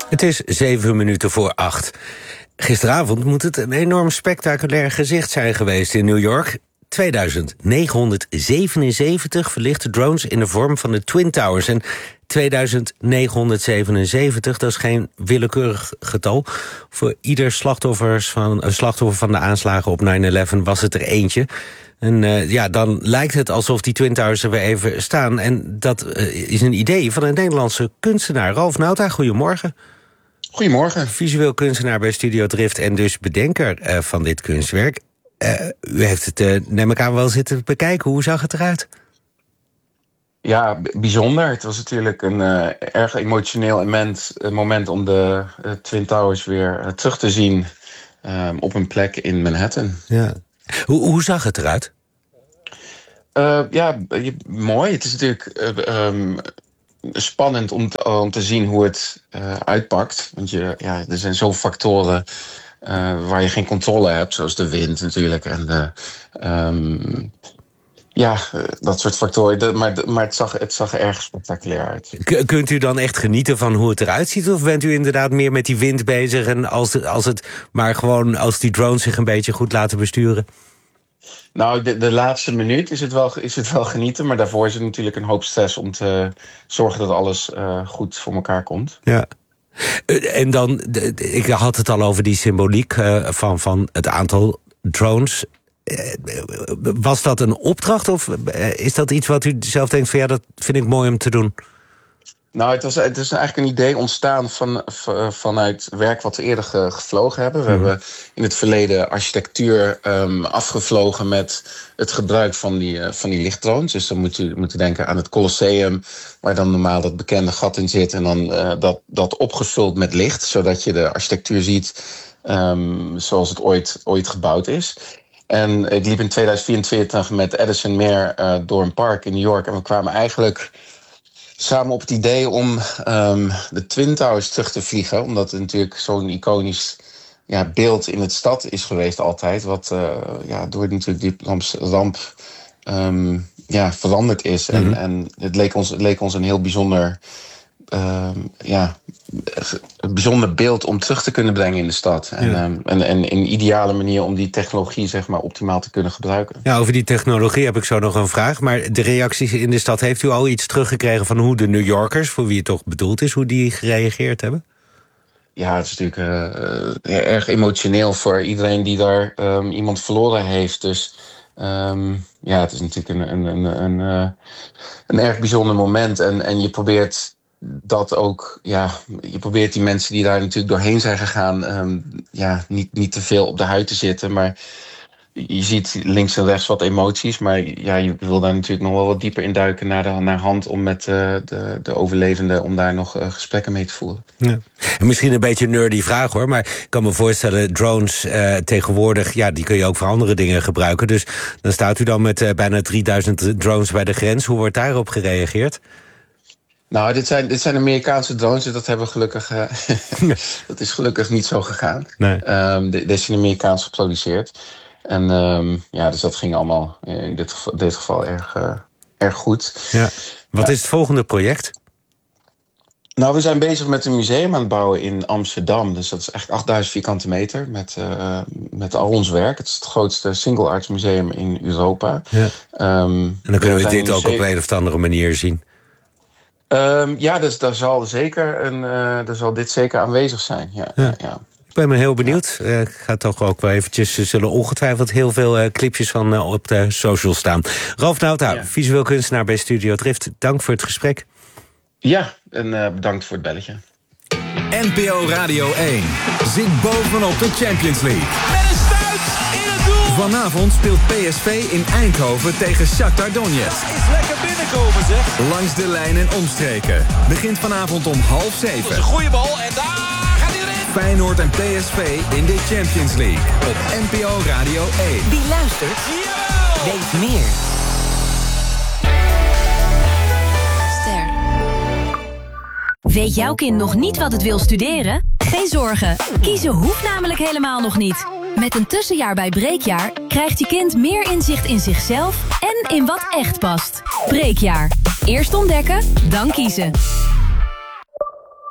Het is 7:07. Gisteravond moet het een enorm spectaculair gezicht zijn geweest in New York. 2977 verlichte drones in de vorm van de Twin Towers. En 2977, dat is geen willekeurig getal. Voor ieder slachtoffer van de aanslagen op 9/11 was het er eentje. En dan lijkt het alsof die Twin Towers er weer even staan. En dat is een idee van een Nederlandse kunstenaar. Ralf Nauta, goedemorgen. Goedemorgen. Visueel kunstenaar bij Studio Drift en dus bedenker van dit kunstwerk. U heeft het, neem ik aan, wel zitten bekijken. Hoe zag het eruit? Ja, bijzonder. Het was natuurlijk een erg emotioneel moment om de Twin Towers weer terug te zien op een plek in Manhattan. Ja. Hoe zag het eruit? Mooi. Het is natuurlijk spannend om te zien hoe het uitpakt. Want er zijn zoveel factoren waar je geen controle hebt, zoals de wind natuurlijk en dat soort factoren. Maar het zag er erg spectaculair uit. Kunt u dan echt genieten van hoe het eruit ziet? Of bent u inderdaad meer met die wind bezig en als die drones zich een beetje goed laten besturen? Nou, de laatste minuut is het wel genieten, maar daarvoor is het natuurlijk een hoop stress om te zorgen dat alles goed voor elkaar komt. Ja. En dan, ik had het al over die symboliek van het aantal drones. Was dat een opdracht of is dat iets wat u zelf denkt van dat vind ik mooi om te doen? Nou, het is eigenlijk een idee ontstaan vanuit werk wat we eerder gevlogen hebben. We hebben in het verleden architectuur afgevlogen met het gebruik van die lichtdrones. Dus dan moet u denken aan het Colosseum, waar dan normaal dat bekende gat in zit. En dan dat opgevuld met licht, zodat je de architectuur ziet zoals het ooit gebouwd is. En ik liep in 2024 met Edison Meer door een park in New York. En we kwamen eigenlijk samen op het idee om de Twin Towers terug te vliegen. Omdat het natuurlijk zo'n iconisch beeld in het stad is geweest altijd. Wat door natuurlijk die ramp veranderd is. Mm-hmm. En het leek ons een heel bijzonder een bijzonder beeld om terug te kunnen brengen in de stad. En een ideale manier om die technologie optimaal te kunnen gebruiken. Ja, over die technologie heb ik zo nog een vraag. Maar de reacties in de stad, heeft u al iets teruggekregen van hoe de New Yorkers, voor wie het toch bedoeld is, hoe die gereageerd hebben? Ja, het is natuurlijk erg emotioneel voor iedereen die daar iemand verloren heeft. Dus het is natuurlijk een erg bijzonder moment. En je probeert dat ook, je probeert die mensen die daar natuurlijk doorheen zijn gegaan, niet te veel op de huid te zitten. Maar je ziet links en rechts wat emoties. Maar je wil daar natuurlijk nog wel wat dieper in duiken naar hand om met de overlevenden, om daar nog gesprekken mee te voeren. Ja. En misschien een beetje een nerdy vraag hoor, maar ik kan me voorstellen, drones tegenwoordig, die kun je ook voor andere dingen gebruiken. Dus dan staat u dan met bijna 3000 drones bij de grens. Hoe wordt daarop gereageerd? Nou, dit zijn Amerikaanse drones, dus dat hebben we gelukkig. Dat is gelukkig niet zo gegaan. Nee. Deze zijn Amerikaans geproduceerd. En dus dat ging allemaal in dit geval erg goed. Ja. Wat is het volgende project? Nou, we zijn bezig met een museum aan het bouwen in Amsterdam. Dus dat is echt 8000 vierkante meter met al ons werk. Het is het grootste single arts museum in Europa. Ja. En dan kunnen we dit ook op een of andere manier zien. Dus daar zal dit zeker aanwezig zijn. Ja. Ik ben heel benieuwd. Ik ga toch ook wel eventjes, zullen ongetwijfeld heel veel clipjes van op de social staan. Ralf Nauta, visueel kunstenaar bij Studio Drift. Dank voor het gesprek. Ja, en bedankt voor het belletje. NPO Radio 1 zit bovenop de Champions League. Met een stuit in het doel. Vanavond speelt PSV in Eindhoven tegen Shakhtar Donetsk. Is lekker binnenkomen, zeg. Langs de lijn en omstreken. Begint vanavond om 6:30. Dat is een goede bal en daar gaat hij erin. Feyenoord en PSV in de Champions League op NPO Radio 1. Wie luistert, weet meer. Weet jouw kind nog niet wat het wil studeren? Geen zorgen, kiezen hoeft namelijk helemaal nog niet. Met een tussenjaar bij Breekjaar krijgt je kind meer inzicht in zichzelf en in wat echt past. Breekjaar. Eerst ontdekken, dan kiezen.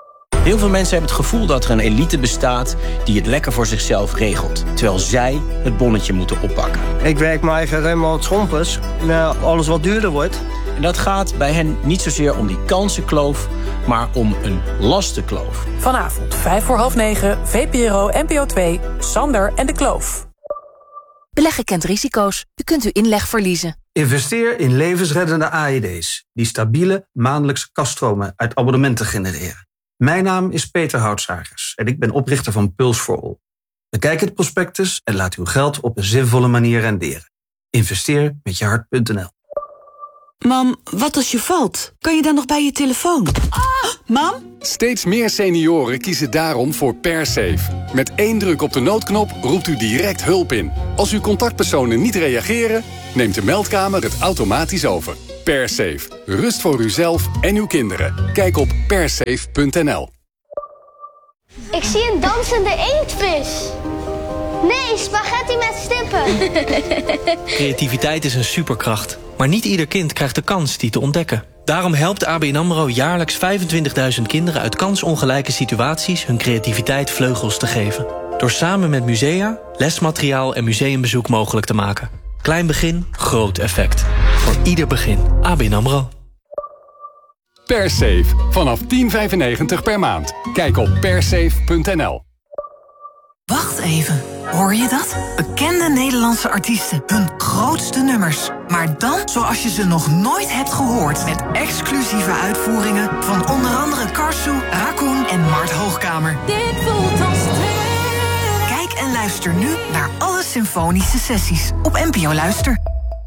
Heel veel mensen hebben het gevoel dat er een elite bestaat die het lekker voor zichzelf regelt, terwijl zij het bonnetje moeten oppakken. Ik werk maar even helemaal het schompers. Alles wat duurder wordt. En dat gaat bij hen niet zozeer om die kansenkloof, maar om een lastenkloof. Vanavond 9:05, VPRO NPO 2, Sander en de Kloof. Beleggen kent risico's. U kunt uw inleg verliezen. Investeer in levensreddende AED's die stabiele maandelijkse kaststromen uit abonnementen genereren. Mijn naam is Peter Houtsagers en ik ben oprichter van Pulse for All. Bekijk het prospectus en laat uw geld op een zinvolle manier renderen. Investeer met jehart.nl. Mam, wat als je valt? Kan je dan nog bij je telefoon? Mam? Steeds meer senioren kiezen daarom voor PerSafe. Met 1 druk op de noodknop roept u direct hulp in. Als uw contactpersonen niet reageren, neemt de meldkamer het automatisch over. PerSafe. Rust voor uzelf en uw kinderen. Kijk op persafe.nl. Ik zie een dansende inktvis. Nee, spaghetti met stippen. Creativiteit is een superkracht. Maar niet ieder kind krijgt de kans die te ontdekken. Daarom helpt ABN AMRO jaarlijks 25.000 kinderen uit kansongelijke situaties hun creativiteit vleugels te geven. Door samen met musea, lesmateriaal en museumbezoek mogelijk te maken. Klein begin, groot effect. Voor ieder begin. ABN AMRO. PerSafe. Vanaf €10,95 per maand. Kijk op persafe.nl. Wacht even. Hoor je dat? Bekende Nederlandse artiesten. Hun grootste nummers. Maar dan zoals je ze nog nooit hebt gehoord. Met exclusieve uitvoeringen van onder andere Karsu, Raccoon en Mart Hoogkamer. Dit voelt als Kijk en luister nu naar alle symfonische sessies op NPO Luister.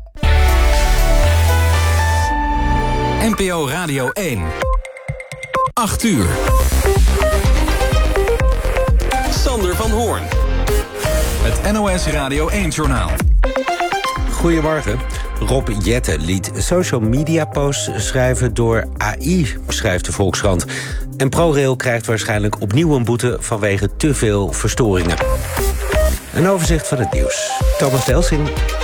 NPO Radio 1. 8 uur. Sander van Hoorn. Het NOS Radio 1-journaal. Goedemorgen. Rob Jetten liet social media posts schrijven door AI, schrijft de Volkskrant. En ProRail krijgt waarschijnlijk opnieuw een boete vanwege te veel verstoringen. Een overzicht van het nieuws. Thomas Delsing.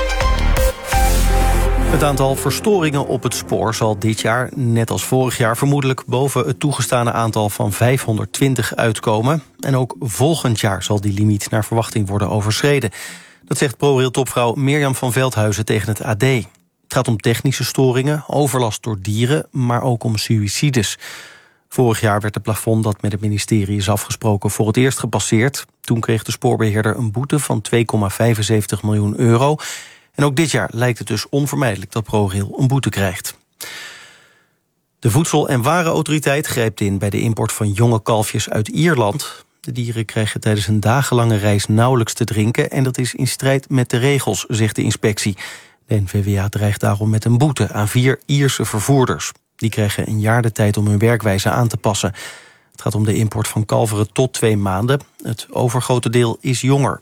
Het aantal verstoringen op het spoor zal dit jaar, net als vorig jaar, vermoedelijk boven het toegestane aantal van 520 uitkomen. En ook volgend jaar zal die limiet naar verwachting worden overschreden. Dat zegt ProRail-topvrouw Mirjam van Veldhuizen tegen het AD. Het gaat om technische storingen, overlast door dieren, maar ook om suïcides. Vorig jaar werd het plafond dat met het ministerie is afgesproken voor het eerst gepasseerd. Toen kreeg de spoorbeheerder een boete van €2,75 miljoen. En ook dit jaar lijkt het dus onvermijdelijk dat ProRail een boete krijgt. De Voedsel- en Warenautoriteit grijpt in bij de import van jonge kalfjes uit Ierland. De dieren krijgen tijdens een dagenlange reis nauwelijks te drinken en dat is in strijd met de regels, zegt de inspectie. De NVWA dreigt daarom met een boete aan 4 Ierse vervoerders. Die krijgen een jaar de tijd om hun werkwijze aan te passen. Het gaat om de import van kalveren tot 2 maanden. Het overgrote deel is jonger.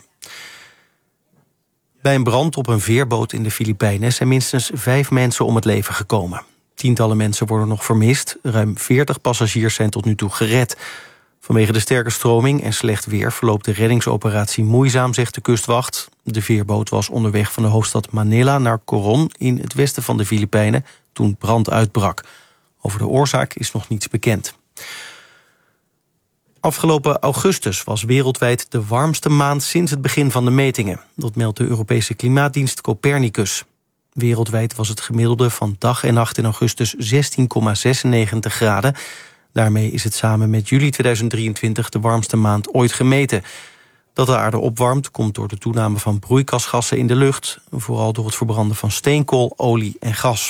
Bij een brand op een veerboot in de Filipijnen zijn minstens 5 mensen om het leven gekomen. Tientallen mensen worden nog vermist. Ruim 40 passagiers zijn tot nu toe gered. Vanwege de sterke stroming en slecht weer verloopt de reddingsoperatie moeizaam, zegt de kustwacht. De veerboot was onderweg van de hoofdstad Manila naar Coron in het westen van de Filipijnen toen brand uitbrak. Over de oorzaak is nog niets bekend. Afgelopen augustus was wereldwijd de warmste maand sinds het begin van de metingen. Dat meldt de Europese klimaatdienst Copernicus. Wereldwijd was het gemiddelde van dag en nacht in augustus 16,96 graden. Daarmee is het samen met juli 2023 de warmste maand ooit gemeten. Dat de aarde opwarmt komt door de toename van broeikasgassen in de lucht, vooral door het verbranden van steenkool, olie en gas.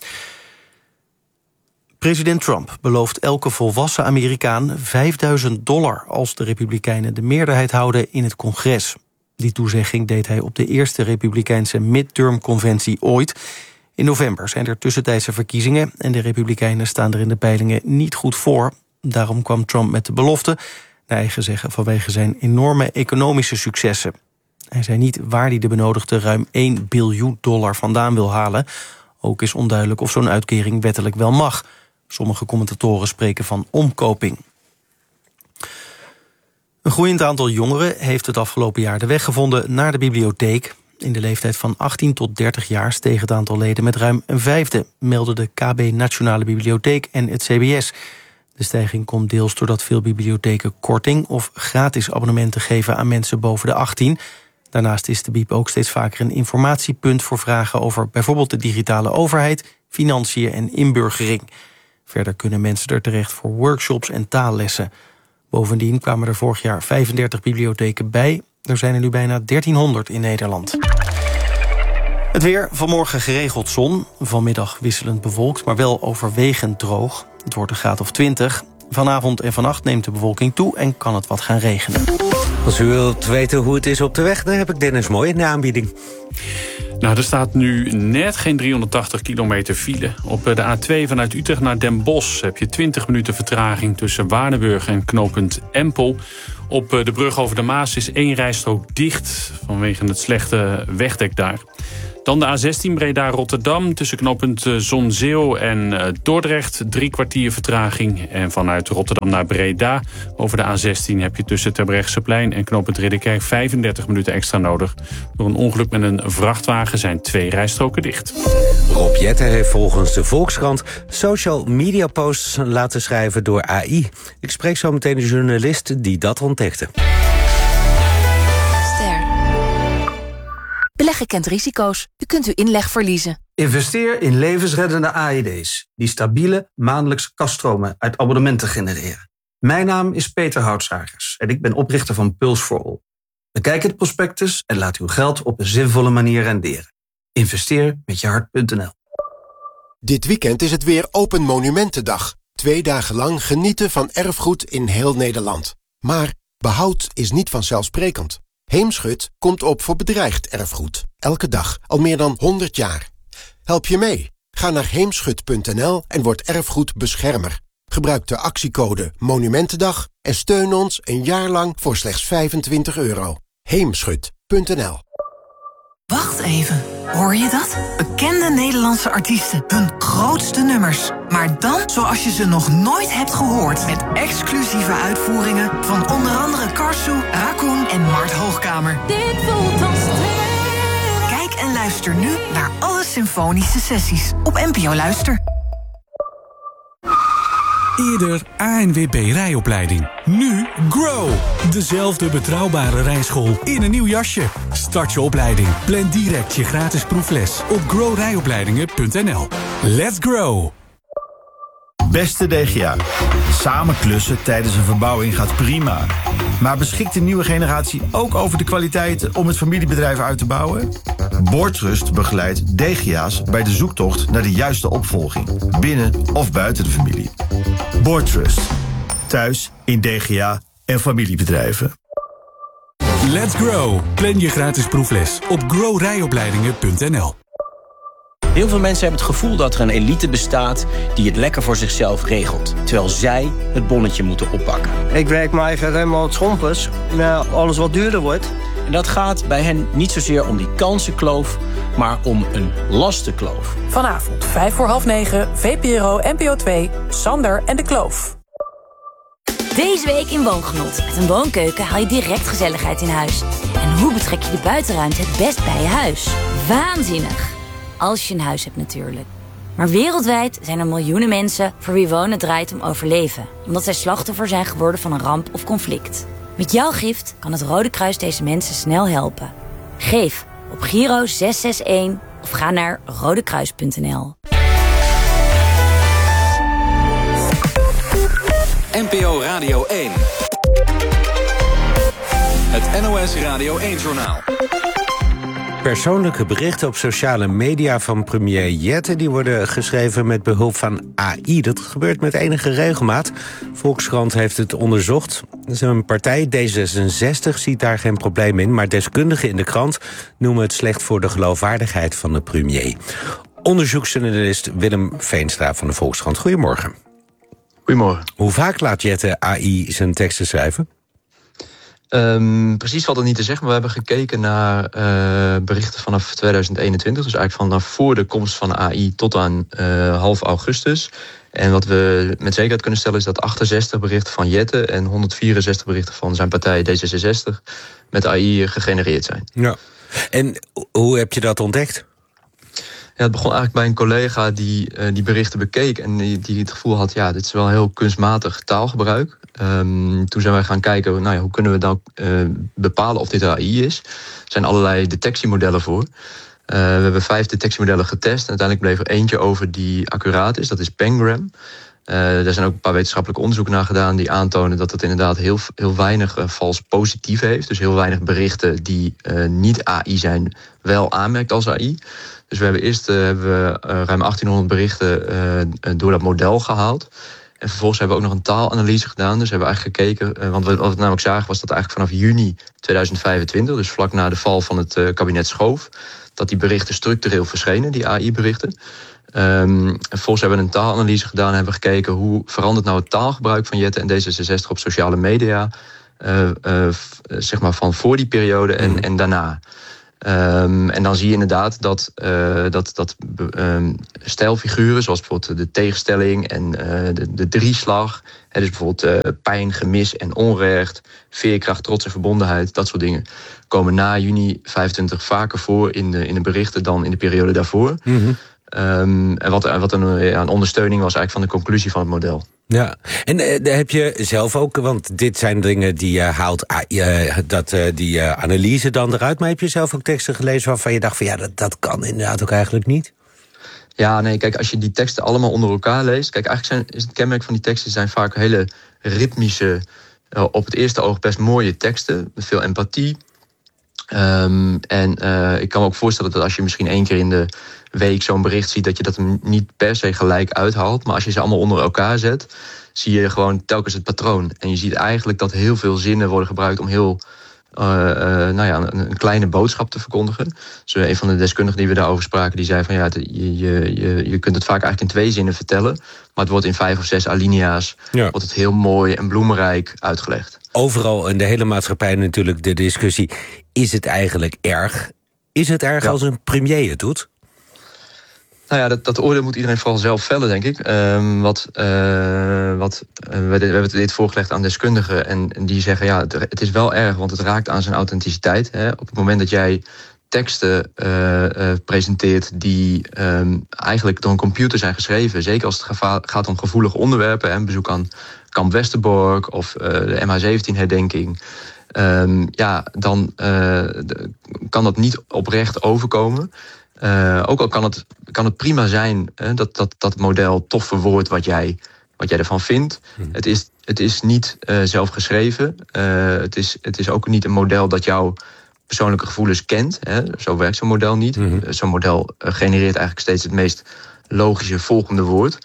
President Trump belooft elke volwassen Amerikaan $5.000 als de Republikeinen de meerderheid houden in het congres. Die toezegging deed hij op de eerste Republikeinse midterm-conventie ooit. In november zijn er tussentijdse verkiezingen en de Republikeinen staan er in de peilingen niet goed voor. Daarom kwam Trump met de belofte, naar eigen zeggen vanwege zijn enorme economische successen. Hij zei niet waar hij de benodigde ruim $1 biljoen vandaan wil halen. Ook is onduidelijk of zo'n uitkering wettelijk wel mag. Sommige commentatoren spreken van omkoping. Een groeiend aantal jongeren heeft het afgelopen jaar de weg gevonden naar de bibliotheek. In de leeftijd van 18 tot 30 jaar steeg het aantal leden met ruim een vijfde, melden de KB Nationale Bibliotheek en het CBS. De De stijging komt deels doordat veel bibliotheken korting of gratis abonnementen geven aan mensen boven de 18. Daarnaast is de bieb ook steeds vaker een informatiepunt voor vragen over bijvoorbeeld de digitale overheid, financiën en inburgering. Verder kunnen mensen er terecht voor workshops en taallessen. Bovendien kwamen er vorig jaar 35 bibliotheken bij. Er zijn er nu bijna 1300 in Nederland. Het weer, vanmorgen geregeld zon. Vanmiddag wisselend bewolkt, maar wel overwegend droog. Het wordt een graad of 20. Vanavond en vannacht neemt de bewolking toe en kan het wat gaan regenen. Als u wilt weten hoe het is op de weg, dan heb ik Dennis Mooi in de aanbieding. Nou, er staat nu net geen 380 kilometer file. Op de A2 vanuit Utrecht naar Den Bosch heb je 20 minuten vertraging tussen Waardenburg en knooppunt Empel. Op de brug over de Maas is 1 rijstrook dicht vanwege het slechte wegdek daar. Dan de A16 Breda-Rotterdam tussen knooppunt Zonzeel en Dordrecht. 3 kwartier vertraging. En vanuit Rotterdam naar Breda over de A16 heb je tussen Terbrechtseplein en knooppunt Ridderkerk 35 minuten extra nodig. Door een ongeluk met een vrachtwagen zijn 2 rijstroken dicht. Rob Jetten heeft volgens de Volkskrant social media posts laten schrijven door AI. Ik spreek zo meteen een journalist die dat ontdekte. Beleggen kent risico's. U kunt uw inleg verliezen. Investeer in levensreddende AED's... die stabiele maandelijkse kaststromen uit abonnementen genereren. Mijn naam is Peter Houtsagers en ik ben oprichter van Pulse for All. Bekijk het prospectus en laat uw geld op een zinvolle manier renderen. Investeer met je hart.nl. Dit weekend is het weer Open Monumentendag. 2 dagen lang genieten van erfgoed in heel Nederland. Maar behoud is niet vanzelfsprekend. Heemschut komt op voor bedreigd erfgoed. Elke dag, al meer dan 100 jaar. Help je mee? Ga naar heemschut.nl en word erfgoedbeschermer. Gebruik de actiecode Monumentendag en steun ons een jaar lang voor slechts €25. Heemschut.nl. Wacht even, hoor je dat? Bekende Nederlandse artiesten, hun grootste nummers. Maar dan zoals je ze nog nooit hebt gehoord. Met exclusieve uitvoeringen van onder andere Karsu, Raccoon en Mart Hoogkamer. Dit voelt als Kijk en luister nu naar alle symfonische sessies op NPO Luister. Eerder ANWB rijopleiding. Nu Grow. Dezelfde betrouwbare rijschool in een nieuw jasje. Start je opleiding. Plan direct je gratis proefles op growrijopleidingen.nl. Let's grow. Beste DGA, samen klussen tijdens een verbouwing gaat prima. Maar beschikt de nieuwe generatie ook over de kwaliteiten om het familiebedrijf uit te bouwen? Boardtrust begeleidt DGA's bij de zoektocht naar de juiste opvolging, binnen of buiten de familie. Boardtrust, thuis in DGA en familiebedrijven. Let's grow. Plan je gratis proefles op growrijopleidingen.nl. Heel veel mensen hebben het gevoel dat er een elite bestaat die het lekker voor zichzelf regelt, terwijl zij het bonnetje moeten oppakken. Ik werk mijn eigen Rembrandts Schompers. Alles wat duurder wordt. En dat gaat bij hen niet zozeer om die kansenkloof, maar om een lastenkloof. Vanavond 8:55, VPRO NPO 2, Sander en de Kloof. Deze week in Woongenot. Met een woonkeuken haal je direct gezelligheid in huis. En hoe betrek je de buitenruimte het best bij je huis? Waanzinnig! Als je een huis hebt natuurlijk. Maar wereldwijd zijn er miljoenen mensen voor wie wonen draait om overleven. Omdat zij slachtoffer zijn geworden van een ramp of conflict. Met jouw gift kan het Rode Kruis deze mensen snel helpen. Geef op Giro 661 of ga naar rodekruis.nl. NPO Radio 1. Het NOS Radio 1-journaal. Persoonlijke berichten op sociale media van premier Jetten die worden geschreven met behulp van AI. Dat gebeurt met enige regelmaat. Volkskrant heeft het onderzocht. Zijn partij D66 ziet daar geen probleem in, maar deskundigen in de krant noemen het slecht voor de geloofwaardigheid van de premier. Onderzoeksjournalist Willem Veenstra van de Volkskrant. Goedemorgen. Goedemorgen. Hoe vaak laat Jetten AI zijn teksten schrijven? Precies valt het niet te zeggen, maar we hebben gekeken naar berichten vanaf 2021. Dus eigenlijk vanaf voor de komst van AI tot aan half augustus. En wat we met zekerheid kunnen stellen is dat 68 berichten van Jetten en 164 berichten van zijn partij D66 met AI gegenereerd zijn. Ja. En hoe heb je dat ontdekt? Ja, het begon eigenlijk bij een collega die berichten bekeek en die het gevoel had, ja, dit is wel heel kunstmatig taalgebruik. Toen zijn wij gaan kijken, nou ja, hoe kunnen we dan bepalen of dit AI is. Er zijn allerlei detectiemodellen voor. We hebben 5 detectiemodellen getest en uiteindelijk bleef er eentje over die accuraat is. Dat is Pengram. Er zijn ook een paar wetenschappelijke onderzoeken naar gedaan die aantonen dat het inderdaad heel weinig vals positief heeft. Dus heel weinig berichten die niet AI zijn, wel aanmerkt als AI. Dus we hebben eerst ruim 1800 berichten door dat model gehaald. En vervolgens hebben we ook nog een taalanalyse gedaan. Dus hebben we eigenlijk gekeken, want wat we namelijk zagen was dat eigenlijk vanaf juni 2025, dus vlak na de val van het kabinet Schoof, dat die berichten structureel verschenen, die AI-berichten. Vervolgens hebben we een taalanalyse gedaan en hebben we gekeken hoe verandert nou het taalgebruik van Jette en D66 op sociale media, zeg maar van voor die periode en daarna. En dan zie je inderdaad dat stijlfiguren, zoals bijvoorbeeld de tegenstelling en de drieslag, dus bijvoorbeeld pijn, gemis en onrecht, veerkracht, trots en verbondenheid, dat soort dingen, komen na juni 25 vaker voor in de berichten dan in de periode daarvoor. Mm-hmm. En wat een ondersteuning was eigenlijk van de conclusie van het model. Ja, en heb je zelf ook, want dit zijn dingen die je haalt, die analyse dan eruit, maar heb je zelf ook teksten gelezen waarvan je dacht van ja, dat kan inderdaad ook eigenlijk niet? Ja, nee, kijk, als je die teksten allemaal onder elkaar leest, kijk, eigenlijk is het kenmerk van die teksten zijn vaak hele ritmische, op het eerste oog best mooie teksten, met veel empathie. Ik kan me ook voorstellen dat als je misschien 1 keer in de week zo'n bericht ziet, dat je dat hem niet per se gelijk uithaalt. Maar als je ze allemaal onder elkaar zet, zie je gewoon telkens het patroon. En je ziet eigenlijk dat heel veel zinnen worden gebruikt om heel een kleine boodschap te verkondigen. Dus een van de deskundigen die we daarover spraken, die zei van ja, je kunt het vaak eigenlijk in 2 zinnen vertellen, maar het wordt in 5 of 6 alinea's wordt het heel mooi en bloemrijk uitgelegd. Overal in de hele maatschappij natuurlijk de discussie, is het eigenlijk erg? Is het erg als een premier het doet? Nou ja, dat oordeel moet iedereen vooral zelf vellen, denk ik. We hebben dit voorgelegd aan deskundigen en die zeggen ja, het is wel erg, want het raakt aan zijn authenticiteit. Hè. Op het moment dat jij teksten presenteert die eigenlijk door een computer zijn geschreven, zeker als het gaat om gevoelige onderwerpen, een bezoek aan Kamp Westerbork of de MH17-herdenking, dan kan dat niet oprecht overkomen. Ook al kan het prima zijn dat het model toch verwoordt wat jij ervan vindt. Het is niet zelf geschreven. Het is ook niet een model dat jouw persoonlijke gevoelens kent. Zo werkt zo'n model niet. Zo'n model genereert eigenlijk steeds het meest logische volgende woord.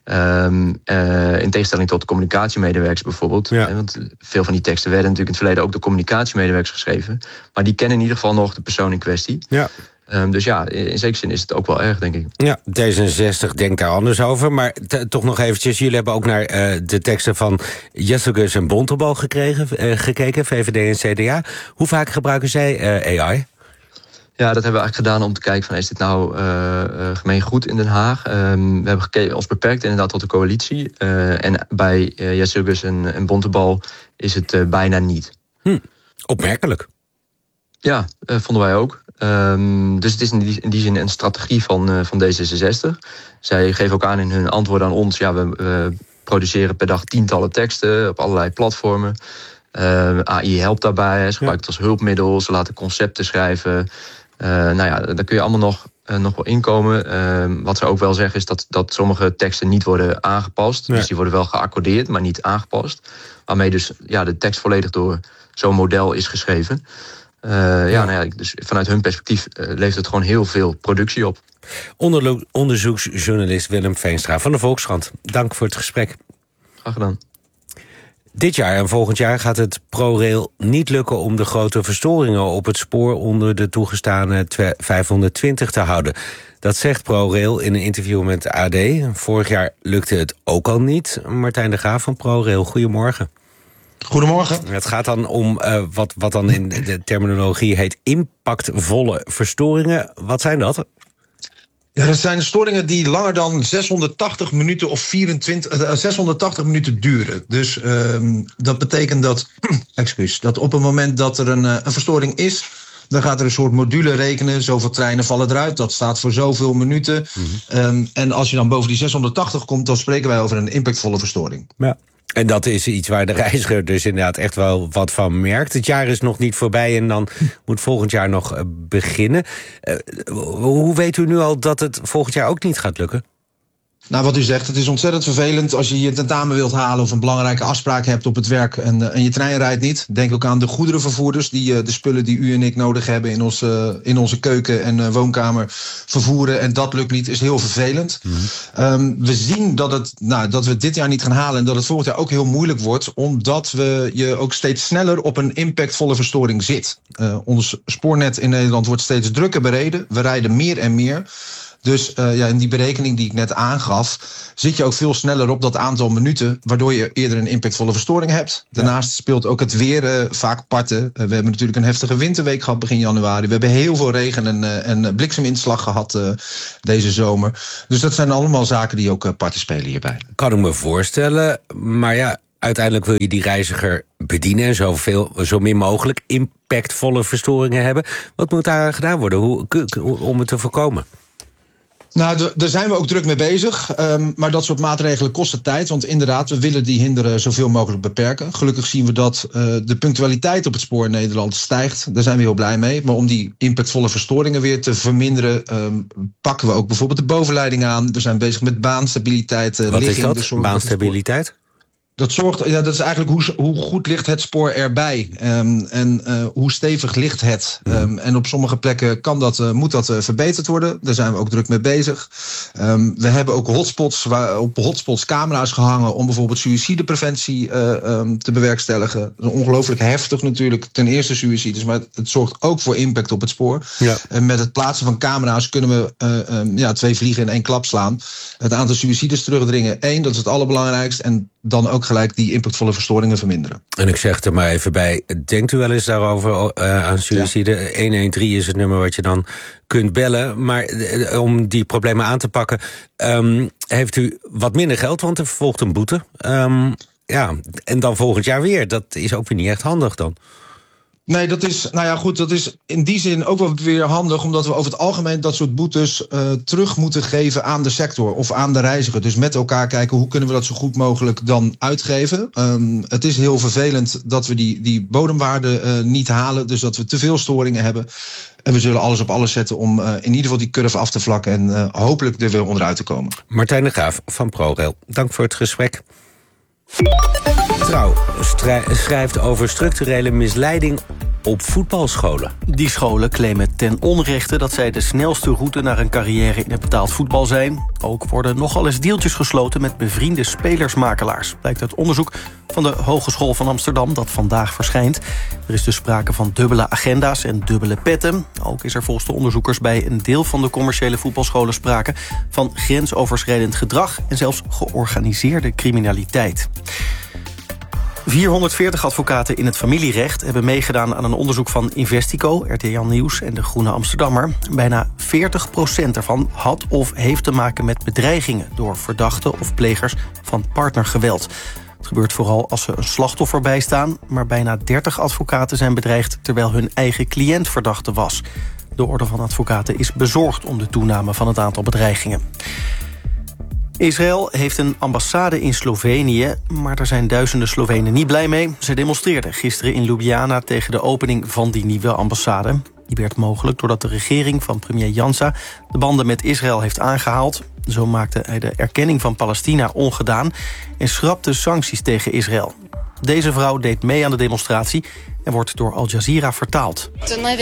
In tegenstelling tot communicatiemedewerkers bijvoorbeeld. Ja. Want veel van die teksten werden natuurlijk in het verleden ook door communicatiemedewerkers geschreven. Maar die kennen in ieder geval nog de persoon in kwestie. Ja. Dus ja, in zekere zin is het ook wel erg, denk ik. Ja, D66 denkt daar anders over. Maar toch nog eventjes, jullie hebben ook naar de teksten van Jesselgus en Bontebal gekeken, VVD en CDA. Hoe vaak gebruiken zij AI? Ja, dat hebben we eigenlijk gedaan om te kijken van is dit nou gemeengoed in Den Haag? We hebben ons beperkt inderdaad tot de coalitie. En bij Jesselgus en Bontebal is het bijna niet. Opmerkelijk. Ja, vonden wij ook. Dus het is in die zin een strategie van D66. Zij geven ook aan in hun antwoorden aan ons, ja, we produceren per dag tientallen teksten op allerlei platformen. AI helpt daarbij, ze gebruiken het als hulpmiddel, ze laten concepten schrijven. Daar kun je allemaal nog wel inkomen. Wat ze ook wel zeggen is dat sommige teksten niet worden aangepast. Nee. Dus die worden wel geaccordeerd, maar niet aangepast. Waarmee dus de tekst volledig door zo'n model is geschreven. Dus vanuit hun perspectief levert het gewoon heel veel productie op. Onderzoeksjournalist Willem Veenstra van de Volkskrant. Dank voor het gesprek. Graag gedaan. Dit jaar en volgend jaar gaat het ProRail niet lukken om de grote verstoringen op het spoor onder de toegestane 520 te houden. Dat zegt ProRail in een interview met de AD. Vorig jaar lukte het ook al niet. Martijn de Graaf van ProRail, goedemorgen. Goedemorgen. Het gaat dan om wat dan in de terminologie heet impactvolle verstoringen. Wat zijn dat? Ja, dat zijn storingen die langer dan 680 minuten of 680 minuten duren. Dus dat betekent dat op het moment dat er een verstoring is, Dan gaat er een soort module rekenen. Zoveel treinen vallen eruit. Dat staat voor zoveel minuten. En als je dan boven die 680 komt, dan spreken wij over een impactvolle verstoring. Ja. En dat is iets waar de reiziger dus inderdaad echt wel wat van merkt. Het jaar is nog niet voorbij en dan moet volgend jaar nog beginnen. Hoe weet u nu al dat het volgend jaar ook niet gaat lukken? Nou, wat u zegt, het is ontzettend vervelend als je je tentamen wilt halen of een belangrijke afspraak hebt op het werk en je trein rijdt niet. Denk ook aan de goederenvervoerders die de spullen die u en ik nodig hebben in onze keuken en woonkamer vervoeren. En dat lukt niet, is heel vervelend. We zien dat we dit jaar niet gaan halen en dat het volgend jaar ook heel moeilijk wordt, omdat je ook steeds sneller op een impactvolle verstoring zit. Ons spoornet in Nederland wordt steeds drukker bereden. We rijden meer en meer. Dus in die berekening die ik net aangaf, zit je ook veel sneller op dat aantal minuten, waardoor je eerder een impactvolle verstoring hebt. Daarnaast speelt ook het weer vaak parten. We hebben natuurlijk een heftige winterweek gehad begin januari. We hebben heel veel regen en blikseminslag gehad deze zomer. Dus dat zijn allemaal zaken die ook parten spelen hierbij. Kan ik me voorstellen, maar ja, uiteindelijk wil je die reiziger bedienen en zo min mogelijk impactvolle verstoringen hebben. Wat moet daar gedaan worden om het te voorkomen? Nou, daar zijn we ook druk mee bezig. Maar dat soort maatregelen kosten tijd. Want inderdaad, we willen die hinderen zoveel mogelijk beperken. Gelukkig zien we dat de punctualiteit op het spoor in Nederland stijgt. Daar zijn we heel blij mee. Maar om die impactvolle verstoringen weer te verminderen, pakken we ook bijvoorbeeld de bovenleiding aan. We zijn bezig met baanstabiliteit. Wat is dat, baanstabiliteit? Dat is eigenlijk hoe goed ligt het spoor erbij. En hoe stevig ligt het. En op sommige plekken moet dat verbeterd worden. Daar zijn we ook druk mee bezig. We hebben ook op hotspots camera's gehangen om bijvoorbeeld suïcidepreventie te bewerkstelligen. Dat is ongelooflijk heftig natuurlijk. Ten eerste suïcides, maar het zorgt ook voor impact op het spoor. Ja. En met het plaatsen van camera's kunnen we 2 vliegen in 1 klap slaan. Het aantal suïcides terugdringen. 1, dat is het allerbelangrijkste. En dan ook gelijk die impactvolle verstoringen verminderen. En ik zeg er maar even bij, denkt u wel eens daarover aan suïcide? Ja. 113 is het nummer wat je dan kunt bellen. Maar om die problemen aan te pakken, heeft u wat minder geld, want er volgt een boete. En dan volgend jaar weer. Dat is ook weer niet echt handig dan. Nee, dat is in die zin ook wel weer handig, omdat we over het algemeen dat soort boetes terug moeten geven aan de sector of aan de reiziger. Dus met elkaar kijken hoe kunnen we dat zo goed mogelijk dan uitgeven. Het is heel vervelend dat we die bodemwaarde niet halen, dus dat we te veel storingen hebben. En we zullen alles op alles zetten om in ieder geval die curve af te vlakken en hopelijk er weer onderuit te komen. Martijn de Graaf van ProRail, dank voor het gesprek. Trouw schrijft over structurele misleiding op voetbalscholen. Die scholen claimen ten onrechte dat zij de snelste route naar een carrière in het betaald voetbal zijn. Ook worden nogal eens deeltjes gesloten met bevriende spelersmakelaars. Blijkt uit onderzoek van de Hogeschool van Amsterdam dat vandaag verschijnt. Er is dus sprake van dubbele agenda's en dubbele petten. Ook is er volgens de onderzoekers bij een deel van de commerciële voetbalscholen sprake van grensoverschrijdend gedrag en zelfs georganiseerde criminaliteit. 440 advocaten in het familierecht hebben meegedaan aan een onderzoek van Investico, RTL Nieuws en de Groene Amsterdammer. Bijna 40% ervan had of heeft te maken met bedreigingen door verdachten of plegers van partnergeweld. Het gebeurt vooral als ze een slachtoffer bijstaan, maar bijna 30 advocaten zijn bedreigd terwijl hun eigen cliënt verdachte was. De Orde van Advocaten is bezorgd om de toename van het aantal bedreigingen. Israël heeft een ambassade in Slovenië, maar daar zijn duizenden Slovenen niet blij mee. Ze demonstreerden gisteren in Ljubljana tegen de opening van die nieuwe ambassade. Die werd mogelijk doordat de regering van premier Janša de banden met Israël heeft aangehaald. Zo maakte hij de erkenning van Palestina ongedaan en schrapte sancties tegen Israël. Deze vrouw deed mee aan de demonstratie en wordt door Al Jazeera vertaald.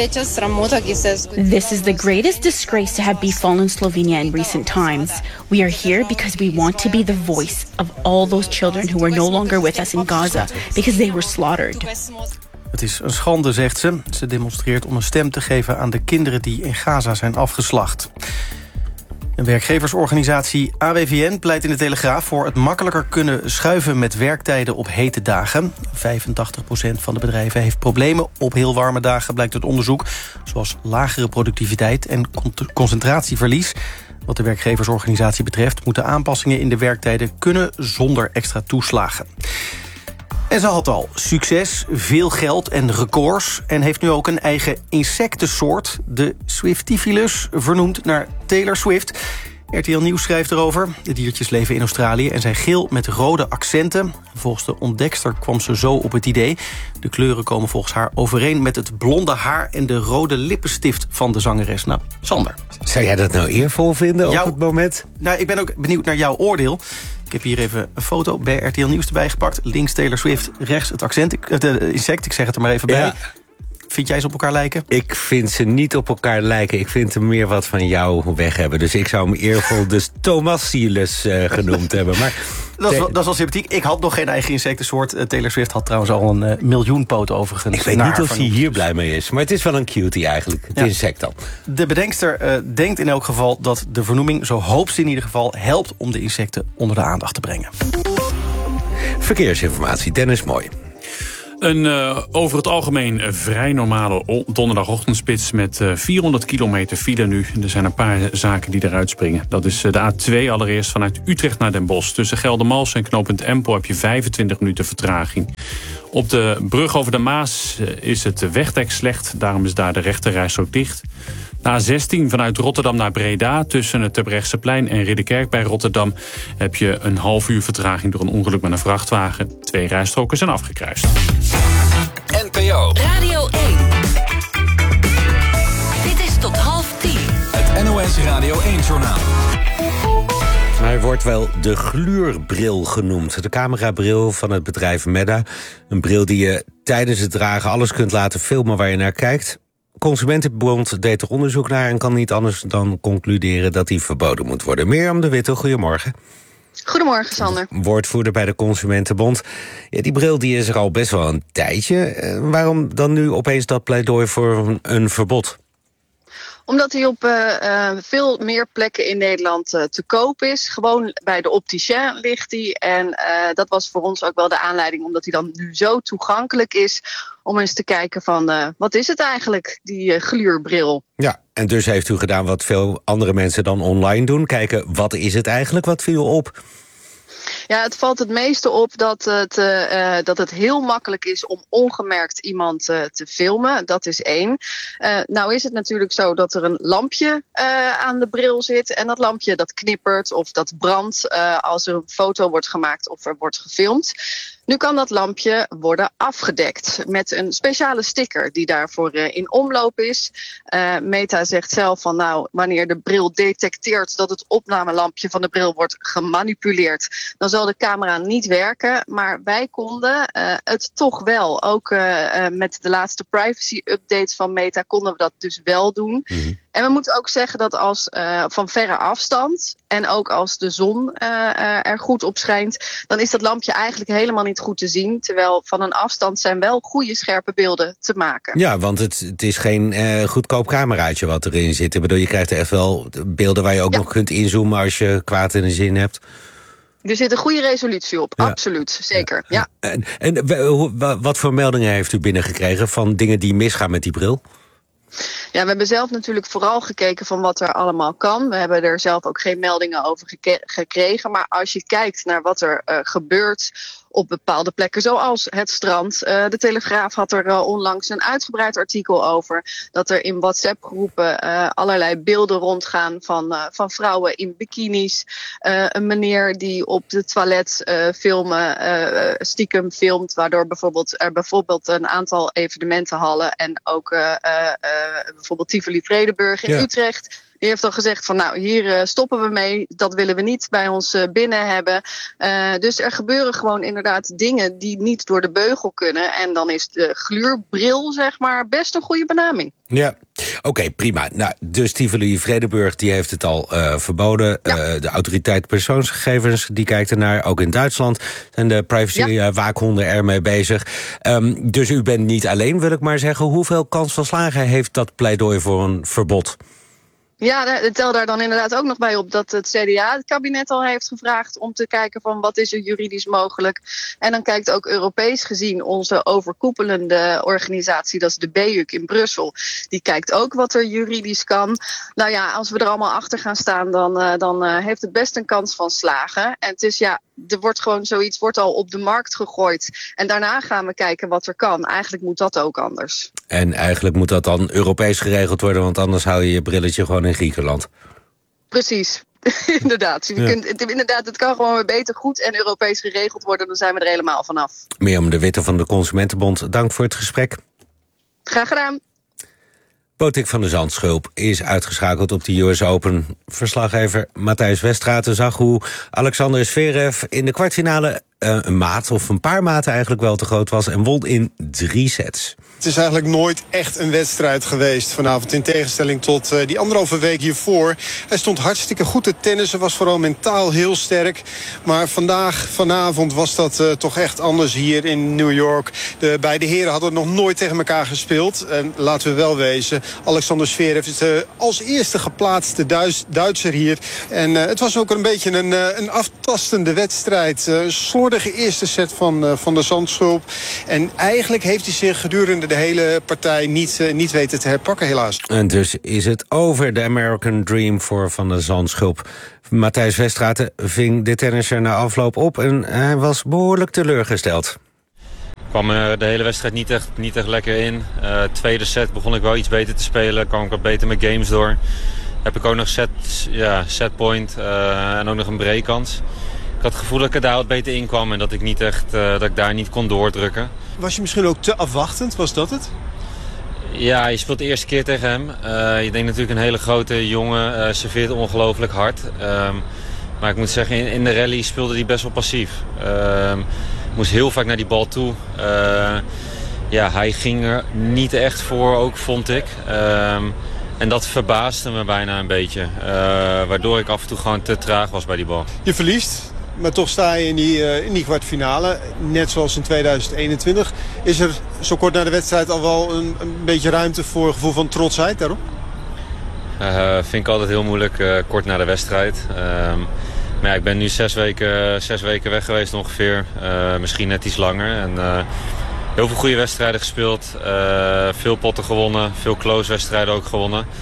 This is the greatest disgrace to have befallen Slovenia in recent times. We are here because we want to be the voice of all those children who are no longer with us in Gaza because they were slaughtered. Het is een schande, zegt ze. Ze demonstreert om een stem te geven aan de kinderen die in Gaza zijn afgeslacht. Een werkgeversorganisatie AWVN pleit in de Telegraaf voor het makkelijker kunnen schuiven met werktijden op hete dagen. 85% van de bedrijven heeft problemen op heel warme dagen, blijkt uit onderzoek, zoals lagere productiviteit en concentratieverlies. Wat de werkgeversorganisatie betreft moeten aanpassingen in de werktijden kunnen zonder extra toeslagen. En ze had al succes, veel geld en records... en heeft nu ook een eigen insectensoort, de Swiftifilus... vernoemd naar Taylor Swift. RTL Nieuws schrijft erover. De diertjes leven in Australië en zijn geel met rode accenten. Volgens de ontdekster kwam ze zo op het idee. De kleuren komen volgens haar overeen met het blonde haar... en de rode lippenstift van de zangeres. Nou, Sander. Zou jij dat nou eervol vinden op het moment? Nou, ik ben ook benieuwd naar jouw oordeel. Ik heb hier even een foto bij RTL Nieuws erbij gepakt. Links Taylor Swift, rechts het insect. Ik zeg het er maar even bij. Ja. Vind jij ze op elkaar lijken? Ik vind ze niet op elkaar lijken. Ik vind hem meer wat van jou weg hebben. Dus ik zou hem eervol de Thomasilus genoemd hebben. Maar dat is wel sympathiek. Ik had nog geen eigen insectensoort. Taylor Swift had trouwens al een miljoen poten overigens. Ik weet niet of hij hier blij mee is. Maar het is wel een cutie eigenlijk. Het insect dan. De bedenkster denkt in elk geval dat de vernoeming... zo hoopt ze in ieder geval helpt om de insecten onder de aandacht te brengen. Verkeersinformatie, Dennis Mooi. Een over het algemeen vrij normale donderdagochtendspits met 400 kilometer file nu. Er zijn een paar zaken die eruit springen. Dat is de A2 allereerst vanuit Utrecht naar Den Bosch. Tussen Geldermalsen en knooppunt Empel heb je 25 minuten vertraging. Op de brug over de Maas is het wegdek slecht. Daarom is daar de rechterrijstrook dicht. Na A16 vanuit Rotterdam naar Breda... tussen het Terbrechtseplein en Ridderkerk bij Rotterdam... heb je een half uur vertraging door een ongeluk met een vrachtwagen. 2 rijstroken zijn afgekruist. NPO Radio 1. Dit is tot 9:30. Het NOS Radio 1-journaal. Hij wordt wel de gluurbril genoemd. De camerabril van het bedrijf Meta. Een bril die je tijdens het dragen alles kunt laten filmen waar je naar kijkt. Consumentenbond deed er onderzoek naar en kan niet anders dan concluderen dat die verboden moet worden. Mirjam de Witte, goedemorgen. Goedemorgen, Sander. Woordvoerder bij de Consumentenbond. Ja, die bril die is er al best wel een tijdje. Waarom dan nu opeens dat pleidooi voor een verbod? Omdat hij op veel meer plekken in Nederland te koop is. Gewoon bij de opticien ligt hij. En dat was voor ons ook wel de aanleiding, omdat hij dan nu zo toegankelijk is, om eens te kijken van wat is het eigenlijk, die gluurbril. Ja, en dus heeft u gedaan wat veel andere mensen dan online doen. Kijken, wat is het eigenlijk? Wat viel op? Ja, het valt het meeste op dat het heel makkelijk is om ongemerkt iemand te filmen. Dat is 1. Nou is het natuurlijk zo dat er een lampje aan de bril zit. En dat lampje dat knippert of dat brandt als er een foto wordt gemaakt of er wordt gefilmd. Nu kan dat lampje worden afgedekt met een speciale sticker die daarvoor in omloop is. Meta zegt zelf van nou, wanneer de bril detecteert dat het opnamelampje van de bril wordt gemanipuleerd, dan zal de camera niet werken. Maar wij konden het toch wel. Ook met de laatste privacy updates van Meta konden we dat dus wel doen. Mm-hmm. En we moeten ook zeggen dat als van verre afstand en ook als de zon er goed op schijnt, dan is dat lampje eigenlijk helemaal niet goed te zien. Terwijl van een afstand zijn wel goede scherpe beelden te maken. Ja, want het is geen goedkoop cameraatje wat erin zit. Ik bedoel, je krijgt er echt wel beelden waar je ook nog kunt inzoomen als je kwaad in de zin hebt. Er zit een goede resolutie op, absoluut, zeker. Ja. En wat voor meldingen heeft u binnengekregen van dingen die misgaan met die bril? Ja, we hebben zelf natuurlijk vooral gekeken van wat er allemaal kan. We hebben er zelf ook geen meldingen over gekregen. Maar als je kijkt naar wat er gebeurt op bepaalde plekken, zoals het strand. De Telegraaf had er onlangs een uitgebreid artikel over. Dat er in WhatsApp-groepen allerlei beelden rondgaan van vrouwen in bikinis. Een meneer die op de toilet stiekem filmt. Waardoor bijvoorbeeld een aantal evenementenhallen en ook bijvoorbeeld Tivoli Vredenburg in Utrecht. Die heeft al gezegd van nou, hier stoppen we mee. Dat willen we niet bij ons binnen hebben. Dus er gebeuren gewoon inderdaad dingen die niet door de beugel kunnen. En dan is de gluurbril, zeg maar, best een goede benaming. Ja, oké, prima. Nou, dus Tivoli Vredenburg die heeft het al verboden. Ja. De autoriteit persoonsgegevens die kijkt ernaar. Ook in Duitsland zijn de privacy-waakhonden ermee bezig. Dus u bent niet alleen, wil ik maar zeggen. Hoeveel kans van slagen heeft dat pleidooi voor een verbod? Ja, tel daar dan inderdaad ook nog bij op dat het CDA het kabinet al heeft gevraagd om te kijken van wat is er juridisch mogelijk. En dan kijkt ook Europees gezien onze overkoepelende organisatie, dat is de BEUC in Brussel. Die kijkt ook wat er juridisch kan. Nou ja, als we er allemaal achter gaan staan, dan heeft het best een kans van slagen. En het is er wordt gewoon zoiets wordt al op de markt gegooid. En daarna gaan we kijken wat er kan. Eigenlijk moet dat ook anders. En eigenlijk moet dat dan Europees geregeld worden, want anders hou je je brilletje gewoon in Griekenland. Precies. Inderdaad. Het kan gewoon weer beter goed en Europees geregeld worden. Dan zijn we er helemaal vanaf. Mirjam de Witte van de Consumentenbond, dank voor het gesprek. Graag gedaan. Botik van de Zandschulp is uitgeschakeld op de US Open. Verslaggever Matthijs Westraten zag hoe Alexander Zverev in de kwartfinale een paar maten eigenlijk wel te groot was en won in 3 sets. Het is eigenlijk nooit echt een wedstrijd geweest vanavond, in tegenstelling tot die 1,5 week hiervoor. Hij stond hartstikke goed te tennissen, was vooral mentaal heel sterk. Maar vanavond was dat toch echt anders hier in New York. De beide heren hadden nog nooit tegen elkaar gespeeld. Laten we wel wezen, Alexander Zverev is de als eerste geplaatste Duitser hier. En het was ook een beetje een aftastende wedstrijd. Slordige eerste set van de Zandschulp. En eigenlijk heeft hij zich gedurende de hele partij niet weten te herpakken, helaas. En dus is het over, de American Dream voor Van der Zandschulp. Matthijs Westraten ving de tennisser na afloop op en hij was behoorlijk teleurgesteld. Ik kwam de hele wedstrijd niet echt lekker in. Tweede set begon ik wel iets beter te spelen, kwam ik wat beter met games door. Heb ik ook nog setpoint en ook nog een breakkans. Ik had het gevoel dat ik er daar wat beter in kwam en dat ik daar niet kon doordrukken. Was je misschien ook te afwachtend? Was dat het? Ja, je speelt de eerste keer tegen hem. Je denkt natuurlijk een hele grote jongen, serveert ongelooflijk hard. Maar ik moet zeggen, in de rally speelde hij best wel passief. Moest heel vaak naar die bal toe. Hij ging er niet echt voor, ook vond ik. En dat verbaasde me bijna een beetje. Waardoor ik af en toe gewoon te traag was bij die bal. Je verliest, maar toch sta je in die kwartfinale. Net zoals in 2021. Is er zo kort na de wedstrijd al wel een beetje ruimte voor een gevoel van trotsheid daarop? Vind ik altijd heel moeilijk, kort na de wedstrijd. Maar ja, ik ben nu 6 weken weg geweest ongeveer. Misschien net iets langer. En heel veel goede wedstrijden gespeeld. Veel potten gewonnen. Veel close wedstrijden ook gewonnen.